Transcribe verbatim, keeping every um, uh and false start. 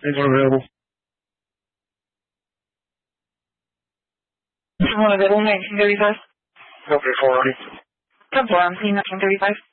These are available. One available, nineteen thirty-five. Go for four already. Come on, nineteen thirty-five.